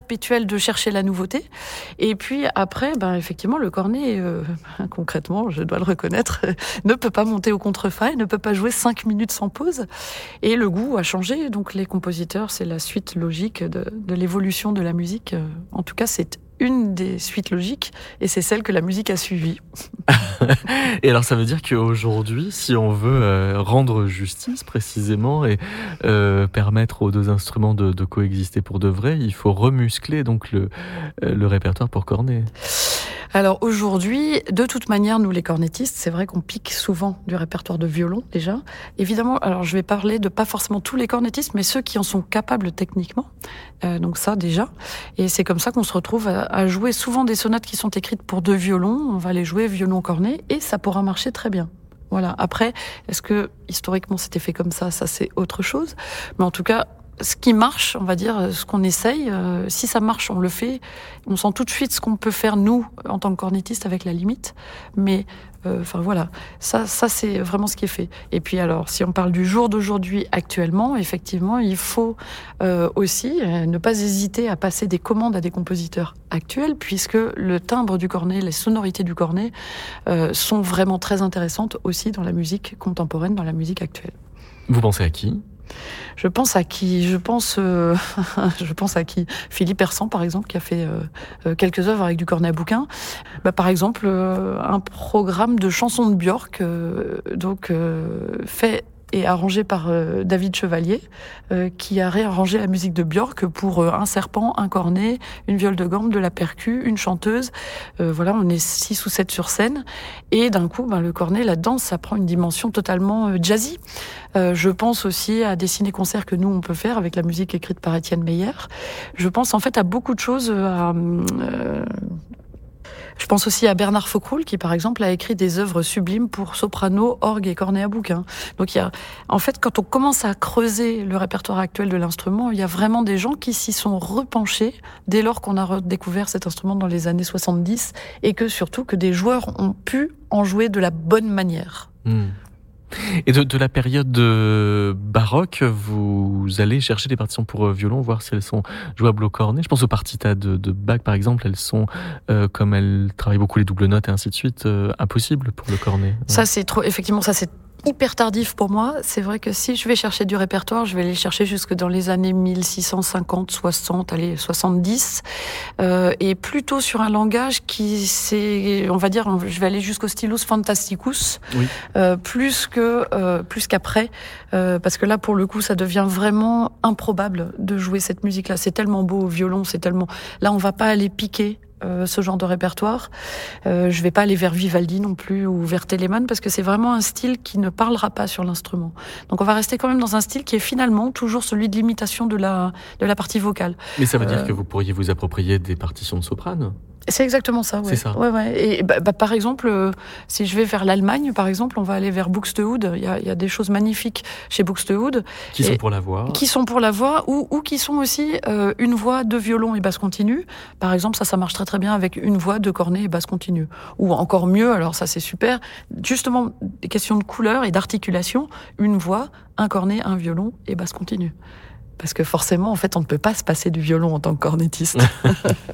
perpétuelle de chercher la nouveauté. Et puis après, effectivement, le cornet, concrètement, je dois le reconnaître, ne peut pas monter au contrefa, ne peut pas jouer 5 minutes sans pause. Et le goût a changé. Donc les compositeurs, c'est la suite logique de l'évolution de la musique. En tout cas, c'est une des suites logiques, et c'est celle que la musique a suivie. Et alors ça veut dire qu'aujourd'hui, si on veut rendre justice précisément et permettre aux deux instruments de coexister pour de vrai, il faut remuscler donc le répertoire pour cornet. Alors aujourd'hui, de toute manière, nous les cornettistes, c'est vrai qu'on pique souvent du répertoire de violon déjà. Évidemment, alors je vais parler de pas forcément tous les cornettistes, mais ceux qui en sont capables techniquement. Donc ça déjà. Et c'est comme ça qu'on se retrouve à jouer souvent des sonates qui sont écrites pour deux violons. On va les jouer violon-cornet et ça pourra marcher très bien. Voilà. Après, est-ce que historiquement c'était fait comme ça c'est autre chose. Mais en tout cas, ce qui marche, on va dire, ce qu'on essaye, si ça marche, on le fait. On sent tout de suite ce qu'on peut faire, nous, en tant que cornettistes, avec la limite. Mais, voilà, ça c'est vraiment ce qui est fait. Et puis alors, si on parle du jour d'aujourd'hui, actuellement, effectivement, il faut aussi ne pas hésiter à passer des commandes à des compositeurs actuels, puisque le timbre du cornet, les sonorités du cornet sont vraiment très intéressantes aussi dans la musique contemporaine, dans la musique actuelle. Vous pensez à qui ? Je pense à qui Philippe Hersant, par exemple, qui a fait quelques œuvres avec du cornet à bouquin. Par exemple, un programme de chansons de Björk, fait et arrangé par David Chevalier, qui a réarrangé la musique de Björk pour un serpent, un cornet, une viole de gamme, de la percu, une chanteuse. Voilà, on est 6 ou 7 sur scène. Et d'un coup, le cornet, la danse, ça prend une dimension totalement jazzy. Je pense aussi à des ciné-concerts que nous, on peut faire avec la musique écrite par Étienne Meyer. Je pense en fait à beaucoup de choses. Je pense aussi à Bernard Faucroul qui, par exemple, a écrit des œuvres sublimes pour soprano, orgue et cornet à bouquin. Donc, en fait, quand on commence à creuser le répertoire actuel de l'instrument, il y a vraiment des gens qui s'y sont repenchés dès lors qu'on a redécouvert cet instrument dans les années 70 et que surtout que des joueurs ont pu en jouer de la bonne manière. Et de la période baroque, vous allez chercher des partitions pour violon, voir si elles sont jouables au cornet. Je pense aux partitas de Bach, par exemple, elles sont, comme elles travaillent beaucoup les doubles notes et ainsi de suite, impossibles pour le cornet. Ça, c'est trop, effectivement, ça, c'est hyper tardif pour moi. C'est vrai que si je vais chercher du répertoire, je vais aller chercher jusque dans les années 1650, 60, 70, et plutôt sur un langage qui on va dire, je vais aller jusqu'au stylus fantasticus, oui. plus qu'après, parce que là, pour le coup, ça devient vraiment improbable de jouer cette musique-là. C'est tellement beau au violon, là, on va pas aller piquer ce genre de répertoire. Je vais pas aller vers Vivaldi non plus ou vers Telemann parce que c'est vraiment un style qui ne parlera pas sur l'instrument. Donc on va rester quand même dans un style qui est finalement toujours celui de l'imitation de la partie vocale. Mais ça veut dire que vous pourriez vous approprier des partitions de soprane ? C'est exactement ça, ouais. C'est ça. Ouais. Et par exemple, si je vais vers l'Allemagne, par exemple, on va aller vers Buxtehude. Il y a des choses magnifiques chez Buxtehude. Qui sont pour la voix. Qui sont pour la voix ou qui sont aussi une voix de violon et basse continue. Par exemple, ça marche très très bien avec une voix de cornet et basse continue. Ou encore mieux, alors ça c'est super, justement des questions de couleur et d'articulation, une voix, un cornet, un violon et basse continue. Parce que forcément, en fait, on ne peut pas se passer du violon en tant que cornettiste.